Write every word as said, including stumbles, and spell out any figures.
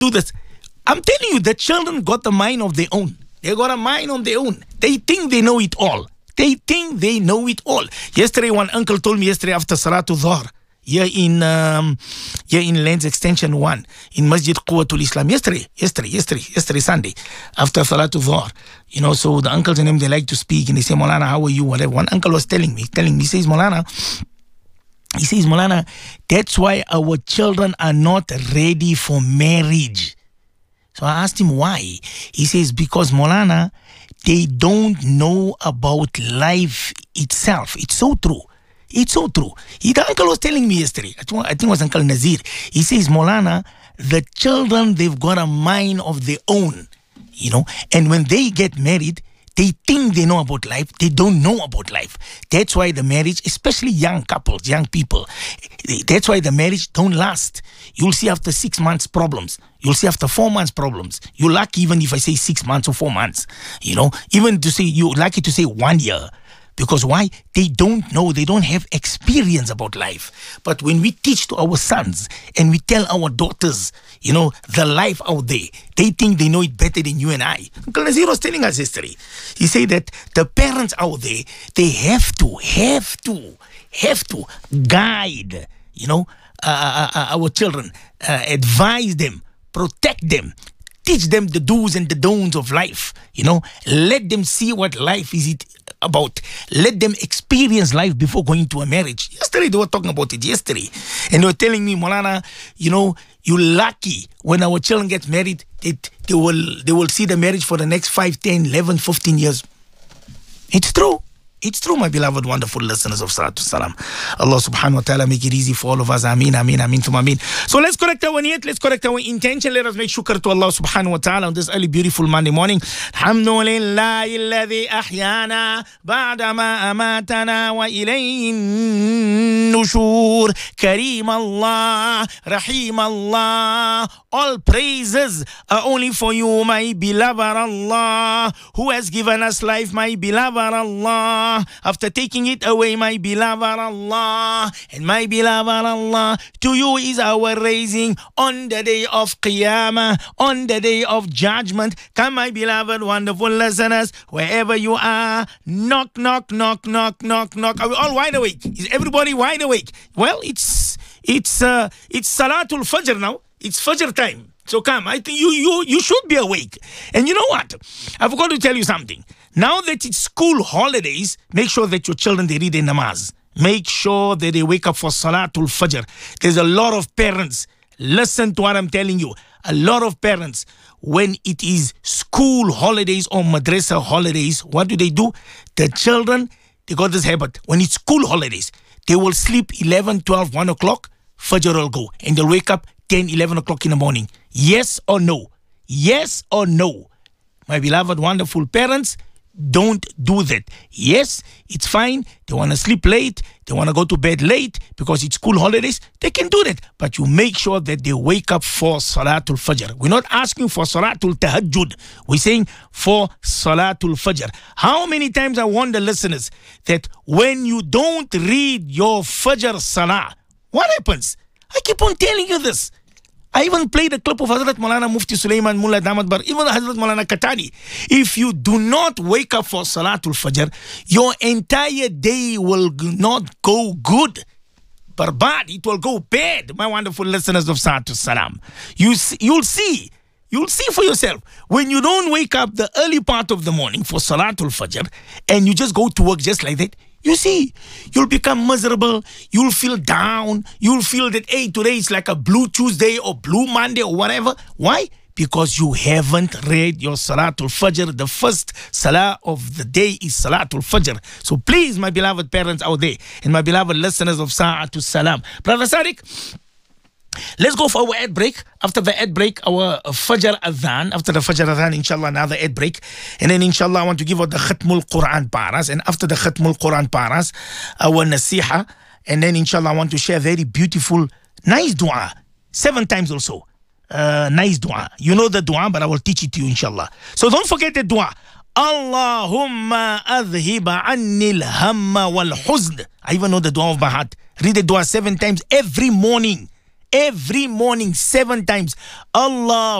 do this. I'm telling you, the children got a mind of their own. They got a mind on their own. They think they know it all. They think they know it all. Yesterday, one uncle told me yesterday after Salatul Dhuhr, here in um, here in Lens Extension one, in Masjid Quwwatul Islam, yesterday, yesterday, yesterday, yesterday, Sunday, after Salatul Dhuhr, you know, so the uncles and them, they like to speak, and they say, Maulana, how are you, whatever. One uncle was telling me, telling me, he says, Maulana, he says, Maulana, that's why our children are not ready for marriage. So I asked him why. He says, because Maulana, they don't know about life itself. It's so true. It's so true. He, the uncle was telling me yesterday, I think, I think it was Uncle Nazir. He says, Maulana, the children, they've got a mind of their own, you know, and when they get married, they think they know about life. They don't know about life. That's why the marriage, especially young couples, young people, that's why the marriage don't last. You'll see after six months problems. You'll see after four months problems. You're lucky even if I say six months or four months. You know, even to say, you're lucky to say one year. Because why? They don't know, they don't have experience about life. But when we teach to our sons and we tell our daughters, you know, the life out there, they think they know it better than you and I. Uncle Nazir was telling us history. He said that the parents out there, they have to, have to, have to guide, you know, uh, uh, our children, uh, advise them, protect them, teach them the do's and the don'ts of life, you know, let them see what life is it about. Let them experience life before going to a marriage. Yesterday, they were talking about it yesterday. And they were telling me, Maulana, you know, you're lucky when our children get married, it, they will they will see the marriage for the next five, ten, eleven, fifteen years. It's true. It's true, my beloved, wonderful listeners of Salatul Salam. Allah subhanahu wa ta'ala make it easy for all of us. Ameen, ameen, ameen, thumma ameen. So let's correct our niyat, let's correct our intention. Let us make shukr to Allah subhanahu wa ta'ala on this early, beautiful Monday morning. Alhamdulillahi alladhi ahyana ba'da ma amatana wa ilayhin nushur. Kareem Allah, Rahim Allah. All praises are only for you, my beloved Allah, who has given us life, my beloved Allah. After taking it away, my beloved Allah, and my beloved Allah, to you is our raising on the day of Qiyamah, on the day of judgment. Come, my beloved, wonderful listeners, wherever you are, knock, knock, knock, knock, knock, knock. Are we all wide awake? Is everybody wide awake? Well, it's it's uh, it's Salatul Fajr now. It's Fajr time. So come, I think you you you should be awake. And you know what? I forgot to tell you something. Now that it's school holidays, make sure that your children, they read their namaz. Make sure that they wake up for Salatul Fajr. There's a lot of parents, listen to what I'm telling you. A lot of parents, when it is school holidays or madrasa holidays, what do they do? The children, they got this habit. When it's school holidays, they will sleep eleven, twelve, one o'clock, Fajr will go. And they'll wake up ten, eleven o'clock in the morning. Yes or no? Yes or no? My beloved, wonderful parents, don't do that. Yes, it's fine. They want to sleep late. They want to go to bed late because it's school holidays. They can do that. But you make sure that they wake up for Salatul Fajr. We're not asking for Salatul Tahajjud. We're saying for Salatul Fajr. How many times I warn the listeners that when you don't read your Fajr Salah, what happens? I keep on telling you this. I even played a clip of Hazrat Maulana Mufti Sulaiman Mullah Damat Bar, even Hazrat Maulana Katani. If you do not wake up for Salatul Fajr, your entire day will not go good. Barbad, it will go bad, my wonderful listeners of Salatul Salam. You see, you'll see, you'll see for yourself. When you don't wake up the early part of the morning for Salatul Fajr, and you just go to work just like that, you see, you'll become miserable, you'll feel down, you'll feel that, hey, today is like a blue Tuesday or blue Monday or whatever. Why? Because you haven't read your Salatul Fajr. The first Salah of the day is Salatul Fajr. So please, my beloved parents out there, and my beloved listeners of Sa'atul Salam. Brother Sadiq, let's go for our ad break. After the ad break, our Fajr Adhan. After the Fajr Adhan, inshallah, another ad break. And then, inshallah, I want to give out the Khatmul Quran paras. And after the Khatmul Quran paras, our Nasiha. And then, inshallah, I want to share very beautiful, nice dua. Seven times also. Uh, nice dua. You know the dua, but I will teach it to you, inshallah. So don't forget the dua. Allahumma adhiba annil hamma wal huzn. I even know the dua of my heart. Read the dua seven times every morning. every morning seven times. Allah